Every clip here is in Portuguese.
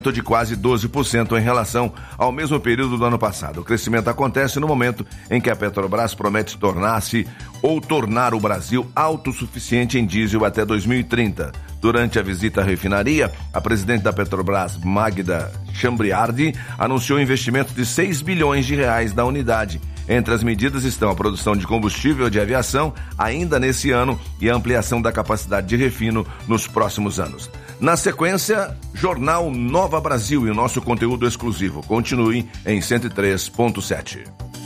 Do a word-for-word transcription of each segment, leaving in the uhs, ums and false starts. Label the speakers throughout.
Speaker 1: de quase doze por cento em relação ao mesmo período do ano passado. O crescimento acontece no momento em que a Petrobras promete tornar-se ou tornar o Brasil autossuficiente em diesel até dois mil e trinta. Durante a visita à refinaria, a presidente da Petrobras, Magda Chambriardi, anunciou investimento de seis bilhões de reais na unidade. Entre as medidas estão a produção de combustível de aviação ainda nesse ano e a ampliação da capacidade de refino nos próximos anos. Na sequência, Jornal Nova Brasil e o nosso conteúdo exclusivo. Continue em cento e três ponto sete.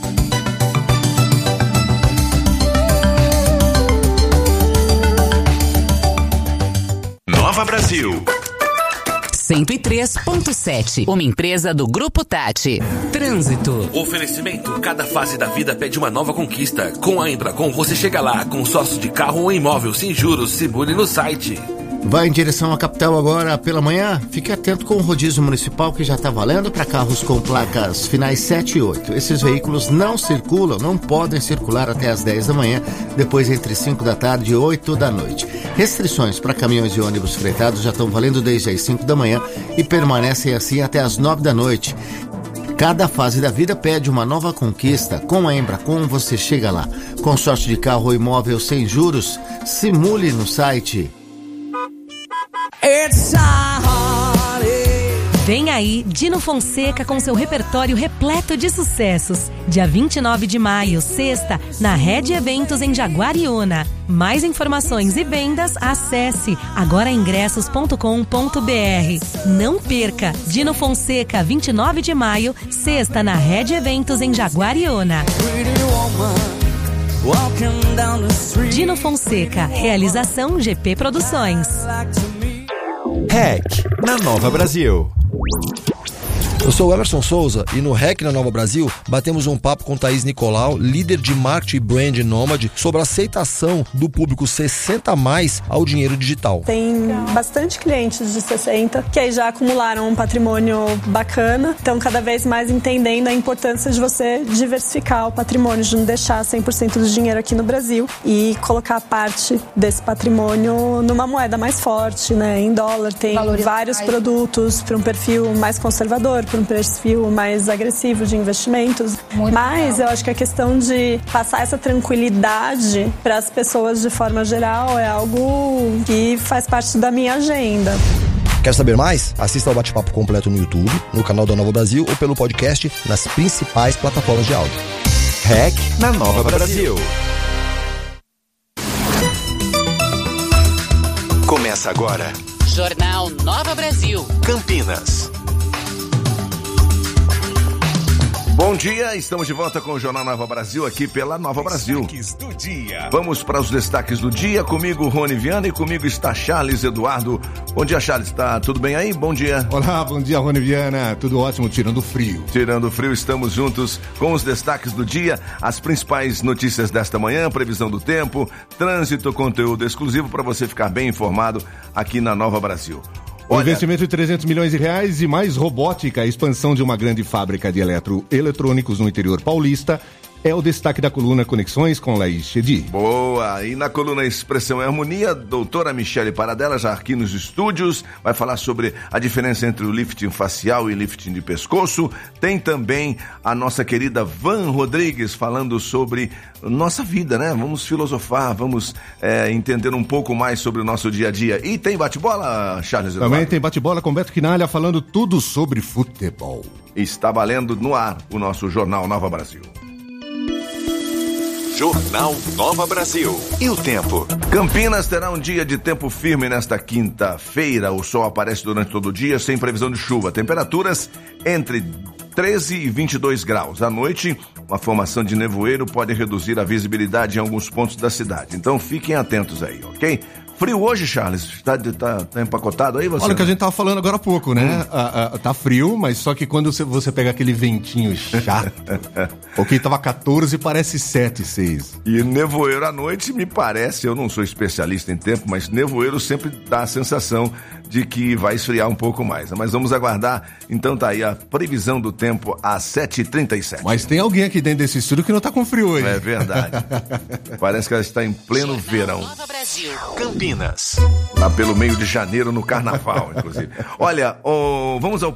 Speaker 2: Nova Brasil.
Speaker 3: cento e três ponto sete, uma empresa do Grupo Tati. Trânsito.
Speaker 4: Oferecimento, cada fase da vida pede uma nova conquista. Com a Embracon você chega lá, consórcio de carro ou imóvel, sem juros, segure no site.
Speaker 5: Vai em direção à capital agora pela manhã? Fique atento com o rodízio municipal que já está valendo para carros com placas finais sete e oito. Esses veículos não circulam, não podem circular até as dez da manhã, depois entre cinco da tarde e oito da noite. Restrições para caminhões e ônibus fretados já estão valendo desde as cinco da manhã e permanecem assim até as nove da noite. Cada fase da vida pede uma nova conquista. Com a Embracon você chega lá. Consórcio de carro ou imóvel sem juros, simule no site.
Speaker 6: Vem aí Dino Fonseca com seu repertório repleto de sucessos. Dia vinte e nove de maio, sexta, na Rede Eventos em Jaguariúna. Mais informações e vendas, acesse agora ingressos ponto com ponto b r. Não perca! Dino Fonseca, vinte e nove de maio, sexta, na Rede Eventos em Jaguariúna. Dino Fonseca, realização G P Produções.
Speaker 2: R E C na Nova Brasil.
Speaker 7: Eu sou o Emerson Souza e no R E C na Nova Brasil batemos um papo com Thaís Nicolau, líder de marketing brand Nômade, sobre a aceitação do público sessenta a mais ao dinheiro digital.
Speaker 8: Tem bastante clientes de sessenta que aí já acumularam um patrimônio bacana, então cada vez mais entendendo a importância de você diversificar o patrimônio, de não deixar cem por cento do dinheiro aqui no Brasil e colocar parte desse patrimônio numa moeda mais forte, né? Em dólar. Tem vários produtos para um perfil mais conservador, para um perfil mais agressivo de investimentos. Muito Mas legal. Eu acho que a questão de passar essa tranquilidade para as pessoas de forma geral é algo que faz parte da minha agenda.
Speaker 7: Quer saber mais? Assista ao bate-papo completo no YouTube, no canal da Nova Brasil ou pelo podcast nas principais plataformas de áudio.
Speaker 2: R E C na Nova Brasil. Começa agora.
Speaker 3: Jornal Nova Brasil.
Speaker 2: Campinas.
Speaker 1: Bom dia, estamos de volta com o Jornal Nova Brasil aqui pela Nova Brasil.
Speaker 2: Destaques do dia.
Speaker 1: Vamos para os destaques do dia, comigo Rony Viana e comigo está Charles Eduardo. Bom dia, Charles, tá tudo bem aí? Bom dia.
Speaker 9: Olá, bom dia, Rony Viana, tudo ótimo, tirando o frio.
Speaker 1: Tirando o frio, estamos juntos com os destaques do dia, as principais notícias desta manhã, previsão do tempo, trânsito, conteúdo exclusivo para você ficar bem informado aqui na Nova Brasil.
Speaker 9: O investimento de trezentos milhões de reais e mais robótica, a expansão de uma grande fábrica de eletroeletrônicos no interior paulista, é o destaque da coluna Conexões com Laís Chedi.
Speaker 1: Boa! E na coluna Expressão e Harmonia, doutora Michele Paradela, já aqui nos estúdios, vai falar sobre a diferença entre o lifting facial e lifting de pescoço. Tem também a nossa querida Van Rodrigues falando sobre nossa vida, né? Vamos filosofar, vamos é, entender um pouco mais sobre o nosso dia a dia. E tem bate-bola, Charles Eduardo?
Speaker 9: Também tem bate-bola com Beto Quinalha falando tudo sobre futebol.
Speaker 1: Está valendo no ar o nosso Jornal Nova Brasil.
Speaker 2: Jornal Nova Brasil. E o tempo?
Speaker 1: Campinas terá um dia de tempo firme nesta quinta-feira. O sol aparece durante todo o dia, sem previsão de chuva. Temperaturas entre treze e vinte e dois graus. À noite, uma formação de nevoeiro pode reduzir a visibilidade em alguns pontos da cidade. Então fiquem atentos aí, ok? Frio hoje, Charles? Tá, tá, tá empacotado aí você?
Speaker 9: Olha o que a gente tava falando agora há pouco, né? Hum. Ah, ah, tá frio, mas só que quando você, você pega aquele ventinho chato, ok, tava quatorze, parece sete, seis.
Speaker 1: E nevoeiro à noite me parece, eu não sou especialista em tempo, mas nevoeiro sempre dá a sensação de que vai esfriar um pouco mais. Mas vamos aguardar. Então tá aí a previsão do tempo às sete e trinta e sete.
Speaker 9: Mas tem alguém aqui dentro desse estúdio que não tá com frio hoje.
Speaker 1: É verdade. Parece que ela está em pleno verão.
Speaker 3: Nova Brasil.
Speaker 2: Campinas. Campinas.
Speaker 1: Lá pelo meio de janeiro, no carnaval, inclusive. Olha, oh, vamos ao